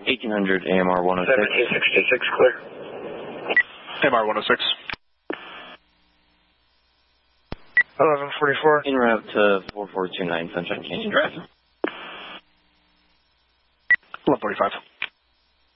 1800 AMR 106. 1766 clear. AMR 106. 1144. En route to 4429 Sunshine Canyon Drive. 1145.